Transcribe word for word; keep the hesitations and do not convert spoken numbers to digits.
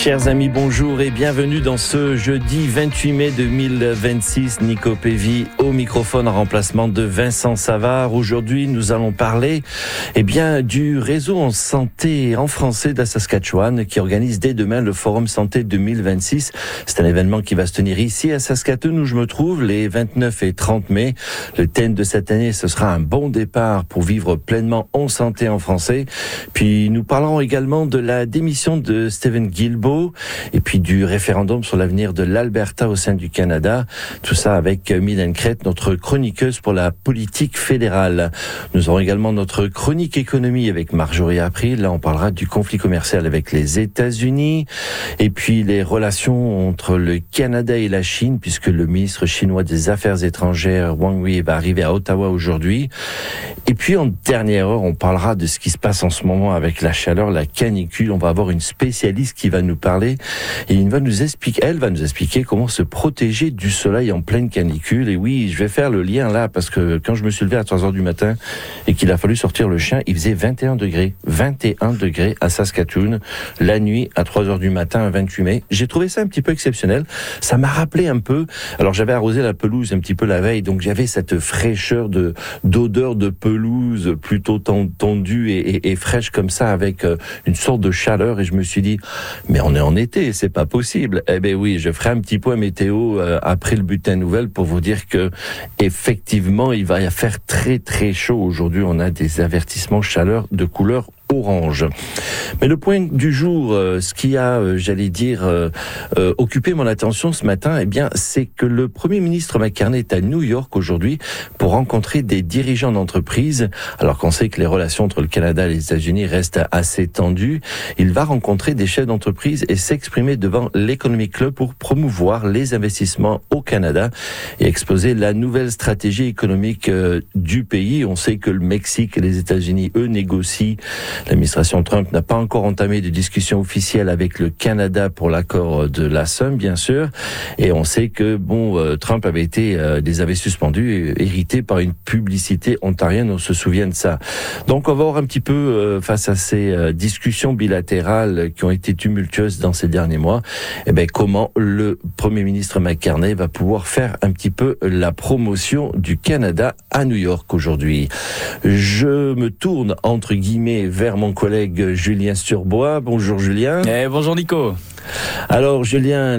Chers amis, bonjour et bienvenue dans ce jeudi vingt-huit mai deux mille vingt-six. Nico Pévy au microphone en remplacement de Vincent Savard. Aujourd'hui, nous allons parler eh bien, du réseau en santé en français de la Saskatchewan qui organise dès demain le Forum Santé deux mille vingt-six. C'est un événement qui va se tenir ici à Saskatoon où je me trouve les vingt-neuf et trente mai. Le thème de cette année, ce sera un bon départ pour vivre pleinement en santé en français. Puis nous parlerons également de la démission de Steven Guilbeault et puis du référendum sur l'avenir de l'Alberta au sein du Canada. Tout ça avec Mylène Crête, notre chroniqueuse pour la politique fédérale. Nous aurons également notre chronique économie avec Marjorie April. Là, on parlera du conflit commercial avec les États-Unis et puis les relations entre le Canada et la Chine, puisque le ministre chinois des Affaires étrangères, Wang Yi, va arriver à Ottawa aujourd'hui. Et puis, en dernière heure, on parlera de ce qui se passe en ce moment avec la chaleur, la canicule. On va avoir une spécialiste qui va nous parler et il va nous expliquer, elle va nous expliquer comment se protéger du soleil en pleine canicule. Et oui, je vais faire le lien là parce que quand je me suis levé à trois heures du matin et qu'il a fallu sortir le chien, il faisait vingt et un degrés. vingt et un degrés à Saskatoon. La nuit à trois heures du matin, vingt-huit mai. J'ai trouvé ça un petit peu exceptionnel. Ça m'a rappelé un peu. Alors j'avais arrosé la pelouse un petit peu la veille, donc j'avais cette fraîcheur de d'odeur de pelouse plutôt tendue et, et, et fraîche comme ça avec une sorte de chaleur. Et je me suis dit, mais on est en été, c'est pas possible. Eh ben oui, je ferai un petit point météo euh, après le bulletin nouvelle pour vous dire que effectivement, il va y faire très très chaud aujourd'hui. On a des avertissements chaleur de couleur orange. Mais le point du jour, euh, ce qui a, euh, j'allais dire, euh, euh, occupé mon attention ce matin, eh bien, c'est que le Premier ministre McCartney est à New York aujourd'hui pour rencontrer des dirigeants d'entreprises. Alors qu'on sait que les relations entre le Canada et les États-Unis restent assez tendues, il va rencontrer des chefs d'entreprise et s'exprimer devant l'Economic Club pour promouvoir les investissements au Canada et exposer la nouvelle stratégie économique euh, du pays. On sait que le Mexique et les États-Unis, eux, négocient. L'administration Trump n'a pas encore entamé de discussion officielle avec le Canada pour l'accord de la Somme, bien sûr. Et on sait que bon, euh, Trump avait été euh, des avait suspendu, hérité par une publicité ontarienne. On se souvient de ça. Donc, on va voir un petit peu euh, face à ces euh, discussions bilatérales qui ont été tumultueuses dans ces derniers mois. Eh ben, comment le Premier ministre McCartney va pouvoir faire un petit peu la promotion du Canada à New York aujourd'hui. Je me tourne entre guillemets vers mon collègue Julien Sturbois. Bonjour Julien. Eh, bonjour Nico. Alors Julien,